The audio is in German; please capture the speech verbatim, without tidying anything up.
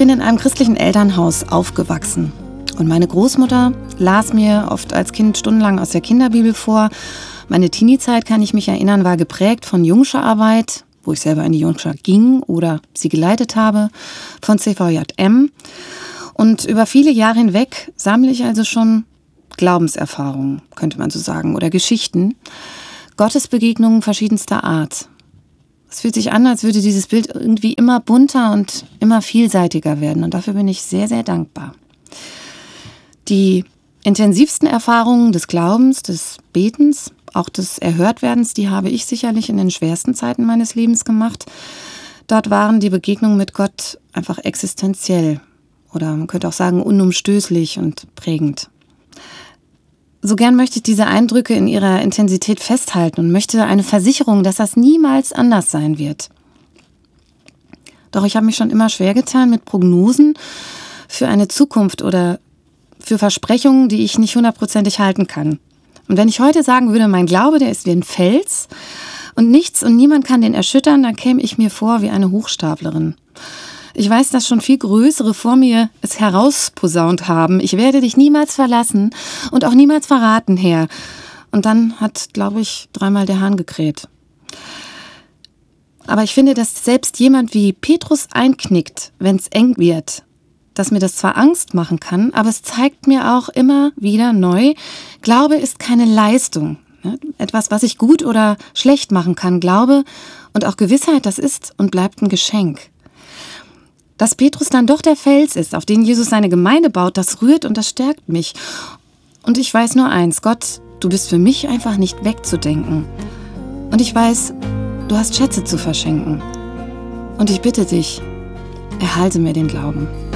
bin in einem christlichen Elternhaus aufgewachsen. Und meine Großmutter las mir oft als Kind stundenlang aus der Kinderbibel vor. Meine Teenie-Zeit, kann ich mich erinnern, war geprägt von Jungscherarbeit, wo ich selber in die Jungscher ging oder sie geleitet habe, von C V J M. Und über viele Jahre hinweg sammle ich also schon Glaubenserfahrungen, könnte man so sagen, oder Geschichten, Gottesbegegnungen verschiedenster Art. Es fühlt sich an, als würde dieses Bild irgendwie immer bunter und immer vielseitiger werden. Und dafür bin ich sehr, sehr dankbar. Die intensivsten Erfahrungen des Glaubens, des Betens, auch des Erhörtwerdens, die habe ich sicherlich in den schwersten Zeiten meines Lebens gemacht. Dort waren die Begegnungen mit Gott einfach existenziell oder man könnte auch sagen unumstößlich und prägend. So gern möchte ich diese Eindrücke in ihrer Intensität festhalten und möchte eine Versicherung, dass das niemals anders sein wird. Doch ich habe mich schon immer schwer getan mit Prognosen für eine Zukunft oder für Versprechungen, die ich nicht hundertprozentig halten kann. Und wenn ich heute sagen würde, mein Glaube, der ist wie ein Fels und nichts und niemand kann den erschüttern, dann käme ich mir vor wie eine Hochstaplerin. Ich weiß, dass schon viel Größere vor mir es herausposaunt haben. Ich werde dich niemals verlassen und auch niemals verraten, Herr. Und dann hat, glaube ich, dreimal der Hahn gekräht. Aber ich finde, dass selbst jemand wie Petrus einknickt, wenn es eng wird, dass mir das zwar Angst machen kann, aber es zeigt mir auch immer wieder neu, Glaube ist keine Leistung. Etwas, was ich gut oder schlecht machen kann. Glaube und auch Gewissheit, das ist und bleibt ein Geschenk. Dass Petrus dann doch der Fels ist, auf den Jesus seine Gemeinde baut, das rührt und das stärkt mich. Und ich weiß nur eins, Gott, du bist für mich einfach nicht wegzudenken. Und ich weiß, du hast Schätze zu verschenken. Und ich bitte dich, erhalte mir den Glauben.